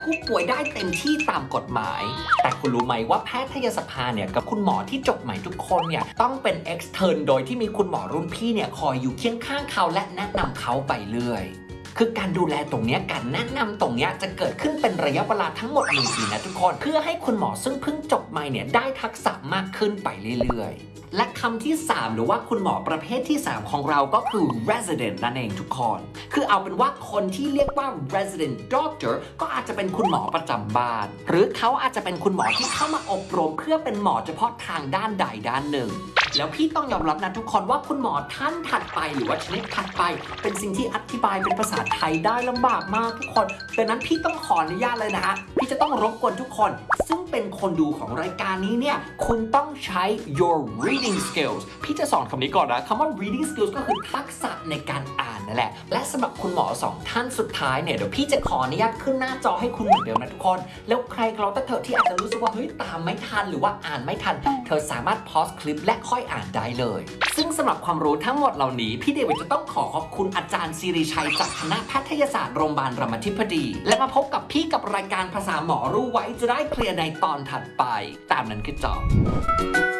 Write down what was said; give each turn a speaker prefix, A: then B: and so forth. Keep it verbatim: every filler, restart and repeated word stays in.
A: ผู้ป่วยได้เต็มที่ตามกฎหมายแต่คุณรู้ไหมว่าแพทยสภาเนี่ยกับคุณหมอที่จบใหม่ทุกคนเนี่ยต้องเป็น extern โดยที่มีคุณหมอรุ่นพี่เนี่ยคอยอยู่เคียงข้างเขาและแนะนำเขาไปเรื่อยคือการดูแลตรงนี้การแนะนำตรงนี้จะเกิดขึ้นเป็นระยะเวลาทั้งหมดหนึ่งปีนะทุกคนเพื่อให้คุณหมอซึ่งเพิ่งจบใหม่เนี่ยได้ทักษะมากขึ้นไปเรื่อยๆและคำที่สามหรือว่าคุณหมอประเภทที่สามของเราก็คือ resident นั่นเองทุกคนคือเอาเป็นว่าคนที่เรียกว่า resident doctor ก็อาจจะเป็นคุณหมอประจำบ้านหรือเขาอาจจะเป็นคุณหมอที่เข้ามาอบรมเพื่อเป็นหมอเฉพาะทางด้านใดด้านหนึ่งแล้วพี่ต้องยอมรับนะทุกคนว่าคุณหมอท่านถัดไปหรือว่าชนิดถัดไปเป็นสิ่งที่อธิบายเป็นภาษาไทยได้ลำบากมากทุกคนดังนั้นพี่ต้องขออนุญาตเลยนะฮะพี่จะต้องรบกวนทุกคนซึ่งเป็นคนดูของรายการนี้เนี่ยคุณต้องใช้ your reading skills พี่จะสอนคำนี้ก่อนนะคำว่า reading skills ก็คือทักษะในการอ่านนั่นแหละและสำหรับคุณหมอสองท่านสุดท้ายเนี่ยเดี๋ยวพี่จะขออนุญาตขึ้นหน้าจอให้คุณเหมือนเดิมนะทุกคนแล้วใครก็แล้วแต่เธอที่อาจจะรู้สึกว่าเฮ้ยตามไม่ทันหรือว่าอ่านไม่ทันเธอสามารถ pause คลิปและค่อยอ่านได้เลยซึ่งสำหรับความรู้ทั้งหมดเหล่านี้พี่เดวิดจะต้องขอขอบคุณอาจารย์ศิริชัยจากคณะแพทยศาสตร์โรงพยาบาลรามาธิบดีและมาพบกับพี่กับรายการภาษาหมอรู้ไว้จะได้เคลียร์ในตอนถัดไปตามนั้นคือจบ